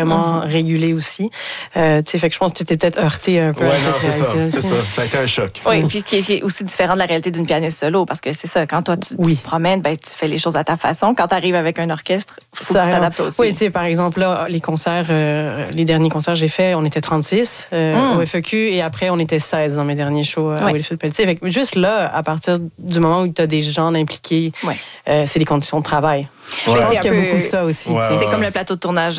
vraiment régulé aussi. Tu sais, fait que je pense que tu t'es peut-être heurté un peu à cette réalité. C'est ça. Ça a été un choc. Oui, puis qui est aussi différent de la réalité d'une pianiste solo, parce que c'est ça, quand toi, tu te promènes, ben, tu fais les choses à ta façon. Quand tu arrives avec un orchestre, il faut que tu t'adaptes aussi. Oui, tu sais, par exemple, là, les concerts, les derniers concerts que j'ai faits, on était 36 au FEQ, et après, on était 16 dans mes derniers shows à Wilfrid Pelletier. Fait que juste là, à partir du moment où tu as des gens impliqués, c'est des conditions de travail. Je pense qu'il y a beaucoup ça aussi. C'est comme le plateau de tournage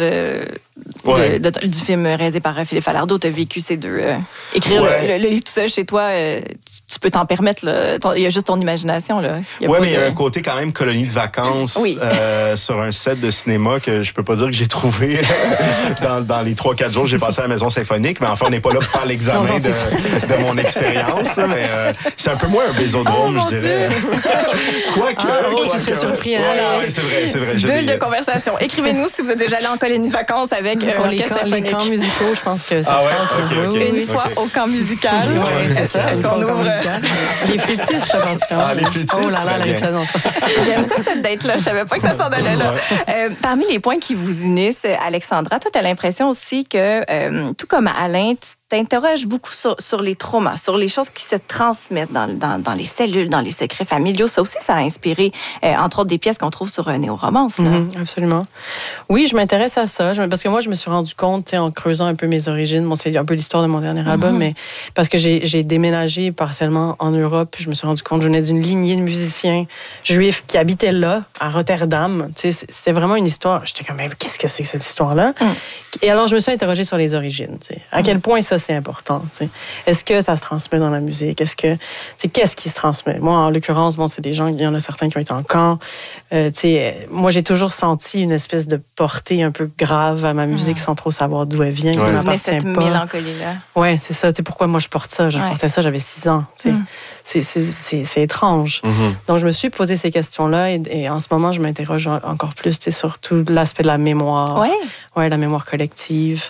du film réalisé par Philippe Falardeau. Tu as vécu ces deux. Écrire le livre tout seul chez toi, tu peux t'en permettre. Il y a juste ton imagination. Oui, mais il y a un côté quand même colonie de vacances sur un set de cinéma que je peux pas dire que j'ai trouvé dans les 3-4 jours que j'ai passé à la Maison Symphonique. Mais enfin, on n'est pas là pour faire l'examen de mon expérience. Mais c'est un peu moins un bésodrome, je dirais. Quoique. Tu serais surpris. C'est vrai. Bulle de conversation. Écrivez-nous si vous êtes déjà allé en colonie de vacances avec un orchestre symphonique. Les camps musicaux, je pense que ça se passe. Une fois au camp musical. Oui, c'est ça. Est-ce qu'on ouvre? Les flûtistes, là, particulièrement. Les flûtistes. Oh là là, la présence. J'aime ça, cette date-là. Je savais pas que ça s'en allait là. Parmi les points qui vous unissent, Alexandra, toi, tu as l'impression aussi que, tout comme Alain, tu t'interroges beaucoup sur les traumas, sur les choses qui se transmettent dans les cellules, dans les secrets familiaux. Ça aussi, ça a inspiré, entre autres, des pièces qu'on trouve sur Néo-Romance. Absolument. Oui, je m'intéresse à ça. Parce que moi, je me suis rendu compte, en creusant un peu mes origines, c'est un peu l'histoire de mon dernier album, mais parce que j'ai déménagé partiellement en Europe, je me suis rendu compte que je venais d'une lignée de musiciens juifs qui habitaient là, à Rotterdam. C'était vraiment une histoire. J'étais comme, mais qu'est-ce que c'est que cette histoire-là? Et alors, je me suis interrogée sur les origines. À quel point ça, c'est important. Est-ce que ça se transmet dans la musique? Qu'est-ce qui se transmet? Moi, en l'occurrence, c'est des gens, il y en a certains qui ont été en camp. Moi, j'ai toujours senti une espèce de portée un peu grave à ma musique sans trop savoir d'où elle vient. Ça m'appartient cette mélancolie-là. Oui, c'est ça. Pourquoi moi je porte ça? Je portais ça, j'avais 6 ans. C'est étrange. Donc, je me suis posé ces questions-là et en ce moment, je m'interroge encore plus sur tout l'aspect de la mémoire. Ouais, la mémoire collective.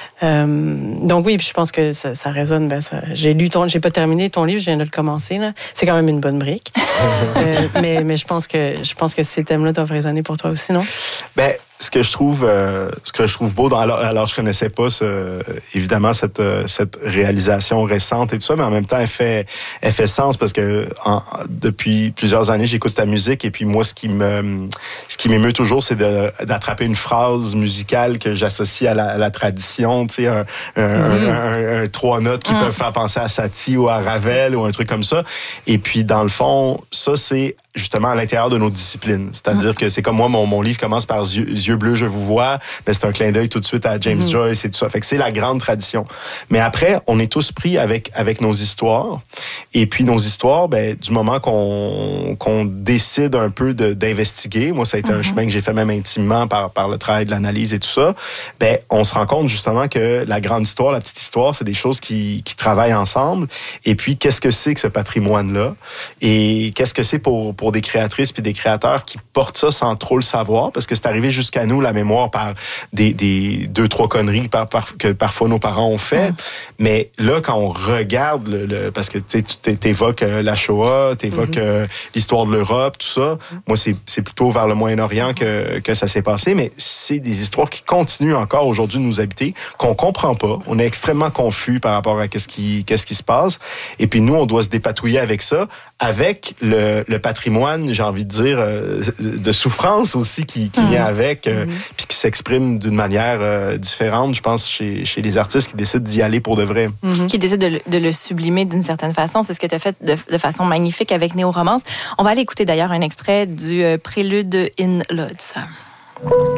Donc oui, puis je pense que ça résonne. J'ai pas terminé ton livre, je viens de le commencer. Là. C'est quand même une bonne brique. mais je pense que ces thèmes-là doivent résonner pour toi aussi, non? Ce que je trouve beau, alors je connaissais pas évidemment cette réalisation récente et tout ça, mais en même temps elle fait sens parce que depuis plusieurs années j'écoute ta musique et puis moi ce qui m'émeut toujours c'est d'attraper une phrase musicale que j'associe à la tradition, tu sais un 3 notes qui peuvent faire penser à Satie ou à Ravel ou un truc comme ça. Et puis dans le fond ça c'est justement à l'intérieur de nos disciplines. C'est-à-dire que c'est comme moi, mon livre commence par Yeux bleus, je vous vois, mais c'est un clin d'œil tout de suite à James Joyce et tout ça. Fait que c'est la grande tradition. Mais après, on est tous pris avec nos histoires. Et puis nos histoires, du moment qu'on décide un peu d'investiguer, moi ça a été un chemin que j'ai fait même intimement par le travail de l'analyse et tout ça, on se rend compte justement que la grande histoire, la petite histoire, c'est des choses qui travaillent ensemble. Et puis, qu'est-ce que c'est que ce patrimoine-là? Et qu'est-ce que c'est pour des créatrices puis des créateurs qui portent ça sans trop le savoir, parce que c'est arrivé jusqu'à nous, la mémoire, par des 2-3 conneries que parfois nos parents ont fait. Mais là, quand on regarde, parce que tu t'évoques la Shoah, t'évoques l'histoire de l'Europe, tout ça, moi, c'est plutôt vers le Moyen-Orient que ça s'est passé, mais c'est des histoires qui continuent encore aujourd'hui de nous habiter, qu'on comprend pas. On est extrêmement confus par rapport à qu'est-ce qui se passe. Et puis nous, on doit se dépatouiller avec ça, avec le patrimoine, j'ai envie de dire, de souffrance aussi qui vient avec, puis qui s'exprime d'une manière différente, je pense, chez les artistes qui décident d'y aller pour de vrai. Qui décident de le sublimer d'une certaine façon. C'est ce que tu as fait de façon magnifique avec Néo-Romance. On va aller écouter d'ailleurs un extrait du prélude in Lodz.